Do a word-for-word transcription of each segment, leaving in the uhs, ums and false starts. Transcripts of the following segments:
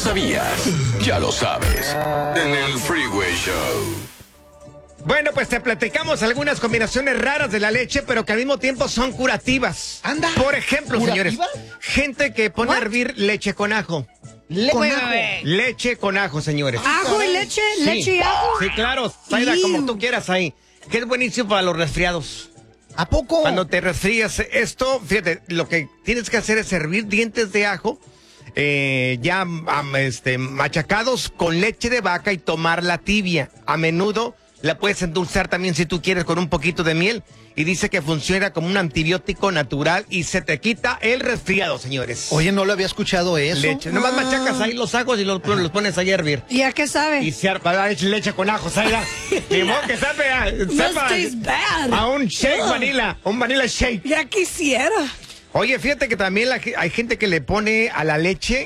sabías? Ya lo sabes. En el Freeway Show. Bueno, pues te platicamos algunas combinaciones raras de la leche, pero que al mismo tiempo son curativas. Anda. Por ejemplo, ¿Curativas? señores, gente que pone What? a hervir leche con ajo. Le con Wait, ajo. wait, wait. Leche con ajo, señores. ¿Ajo y leche? Sí. ¿Leche y ajo? Sí, claro, Zaida, como Ew. tú quieras ahí. Que es buenísimo para los resfriados. ¿A poco? Cuando te resfrías, esto, fíjate, lo que tienes que hacer es hervir dientes de ajo, eh, ya am, este, machacados con leche de vaca y tomarla tibia. A menudo la puedes endulzar también si tú quieres con un poquito de miel. Y dice que funciona como un antibiótico natural y se te quita el resfriado, señores. Oye, no lo había escuchado eso. Leche. Nomás machacas ahí los ajos y los, los pones ahí a hervir. ¿Y a qué sabe? Y se arpa la leche, leche con ajo, Zaida. Ni modo que sabe a, Must sepa taste bad. a un shake Ugh. vanilla, un vanilla shake. Ya quisiera. Oye, fíjate que también la ge- hay gente que le pone a la leche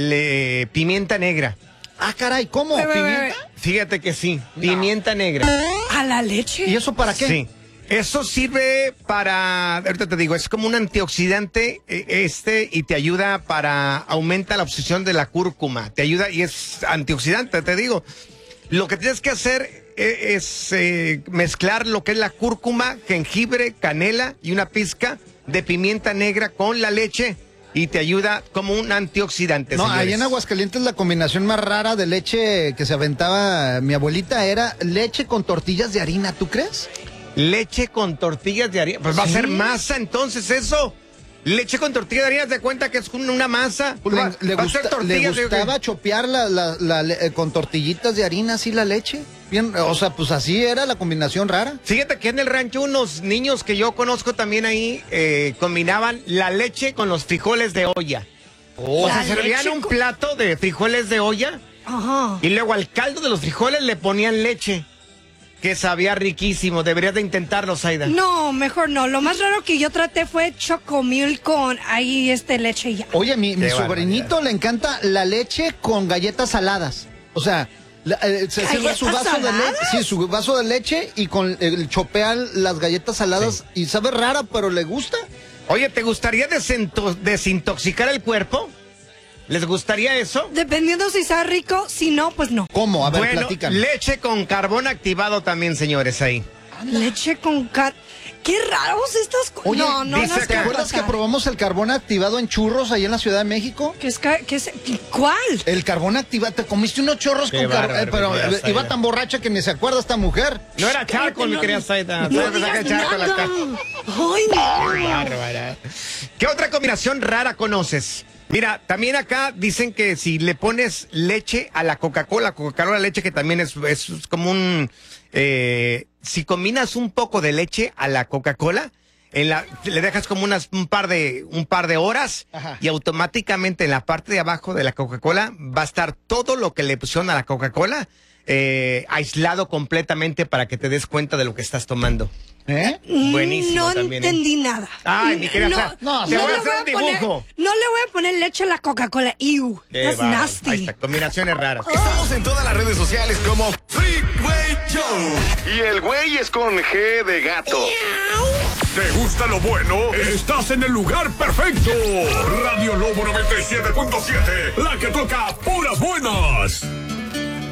le, pimienta negra. Ah, caray, ¿cómo? Ve, ve, ve, ¿Pimienta? Fíjate que sí, pimienta negra. ¿A la leche? ¿Y eso para qué? Sí. Eso sirve para, ahorita te digo, es como un antioxidante eh, este y te ayuda para, aumenta la absorción de la cúrcuma, te ayuda y es antioxidante, te digo. Lo que tienes que hacer eh, es eh, mezclar lo que es la cúrcuma, jengibre, canela y una pizca de pimienta negra con la leche y te ayuda como un antioxidante. No, señores. ahí en Aguascalientes la combinación más rara de leche que se aventaba mi abuelita era leche con tortillas de harina, ¿tú crees? Leche con tortillas de harina. Pues va a Sí. ser masa entonces eso. Leche con tortillas de harina, ¿te cuenta que es una una masa? Pues va, le, le va a ser gusta- le tortillas de- gustaba chopear la, la- la le- eh, con tortillitas de harina así la leche. Bien, o sea, pues así era la combinación rara. Fíjate que en el rancho unos niños que yo conozco también ahí eh, combinaban la leche con los frijoles de olla. O sea, La servían leche un con- plato de frijoles de olla Ajá. y luego al caldo de los frijoles le ponían leche. Que sabía riquísimo. Deberías de intentarlo, Zaida. No, mejor no. Lo más raro que yo traté fue chocomil con ahí este leche y ya. Oye, mi, mi Qué sobrinito barbaridad. le encanta la leche con galletas saladas. O sea, la- eh, se sirve su ¿Galletas vaso de leche, saladas? sí, su vaso de leche y con el chopean las galletas saladas y sabe rara, pero le gusta. Oye, ¿te gustaría desento- desintoxicar el cuerpo? ¿Les gustaría eso? Dependiendo si está rico, si no, pues no. ¿Cómo? A ver, Bueno, platícame. leche con carbón activado también, señores, ahí. Leche con car... Qué raros estas cosas. Oye, No, no dice las que- ¿Te quiero acuerdas que pasar. probamos el carbón activado en churros ahí en la Ciudad de México? ¿Qué es, ca- qué es- ¿Cuál? El carbón activado, te comiste unos chorros Qué con carbón, bárbaro, pero mi querida eh, iba Zaida. tan borracha que ni se acuerda esta mujer. No era charco, mi querida Zaida. No Zaida, saca digas el charco a la nada. cara. Ay, no. Bárbara. ¿Qué otra combinación rara conoces? Mira, también acá dicen que si le pones leche a la Coca-Cola, Coca-Cola leche que también es, es como un... eh, si combinas un poco de leche a la Coca-Cola, en la, le dejas como unas, un, par de, un par de horas Ajá. y automáticamente en la parte de abajo de la Coca-Cola va a estar todo lo que le pusieron a la Coca-Cola eh, aislado completamente para que te des cuenta de lo que estás tomando. ¿Eh? Buenísimo No también, ¿eh? entendí nada. Ay, mi querida no, Sa- no, te voy a le hacer un poner- dibujo. no le voy a poner leche a la Coca-Cola. Ew, Qué that's bárbaro. nasty. Ahí está, combinaciones raras. Estamos en todas las redes sociales como Freeway Show. Y el güey es con G de gato. ¿Te gusta lo bueno? Estás en el lugar perfecto. Radio Lobo noventa y siete punto siete, la que toca puras buenas.